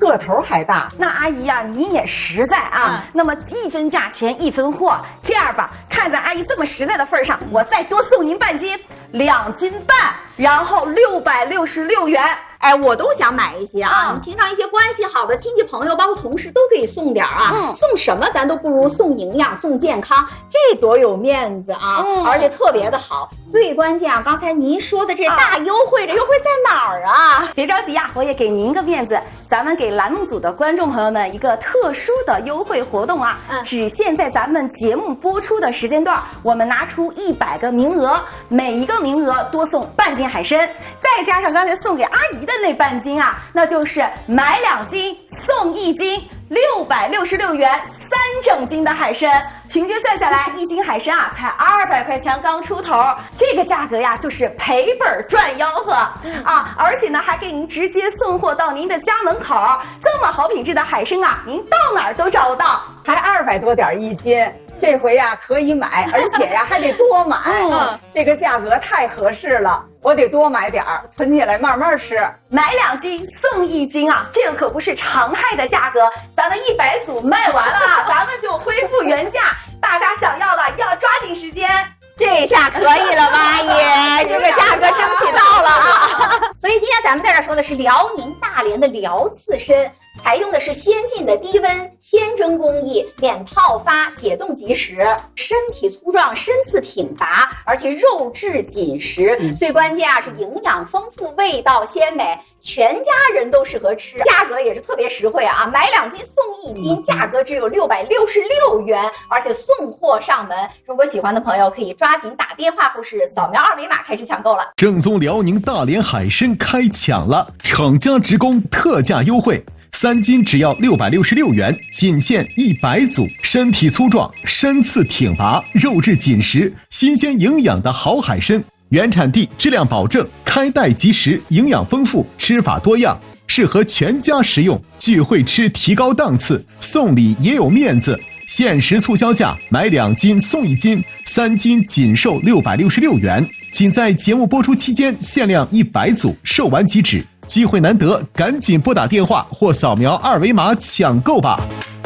个头还大。 那阿姨呀，您也实在啊。那么1分价钱1分货，这样吧，看在阿姨这么实在的份上，我再多送您半斤，2斤半，然后666元。 哎，我都想买一些啊！你平常一些关系好的亲戚朋友，包括同事都可以送点啊。送什么咱都不如送营养、送健康，这多有面子啊！而且特别的好。最关键啊，刚才您说的这大优惠，这优惠在哪儿啊？ 别着急呀，我也给您一个面子，咱们给栏目组的观众朋友们一个特殊的优惠活动啊！只限在咱们节目播出的时间段，我们拿出100个名额，每一个名额多送半斤海参，再加上刚才送给阿姨的那半斤啊，那就是买2斤送1斤，666元3整斤的海参，平均算下来1斤海参啊才200块钱刚出头，这个价格呀就是赔本赚吆喝啊！而且呢还给您直接送货到您的家门口，这么好品质的海参啊，您到哪儿都找不到， 还200多点1斤。这回呀可以买，而且呀还得多买，这个价格太合适了，我得多买点儿，存起来慢慢吃。 买2斤送1斤啊，这个可不是常态的价格，咱们100组卖完了，咱们就恢复原价，大家想要的要抓紧时间。 这下可以了吧，阿姨？这个价格争取到了啊！所以今天咱们在这说的是辽宁大连的辽刺参，采用的是先进的低温鲜蒸工艺，免泡发，解冻即食，身体粗壮，身次挺拔，而且肉质紧实，最关键啊是营养丰富，味道鲜美，全家人都适合吃，价格也是特别实惠啊！买2斤送1斤，价格只有666元，而且送货上门。如果喜欢的朋友可以抓紧打电话或是扫描2维码开始抢购了。 正宗辽宁大连海参开抢了，厂家直供特价优惠，3斤只要666元，仅限100组，身体粗壮，身次挺拔，肉质紧实，新鲜营养的好海参，原产地，质量保证，开袋即食，营养丰富，吃法多样，适合全家食用，聚会吃提高档次，送礼也有面子。限时促销价，买2斤送1斤，3斤仅售666元，仅在节目播出期间限量100组，售完即止。机会难得，赶紧拨打电话或扫描2维码抢购吧。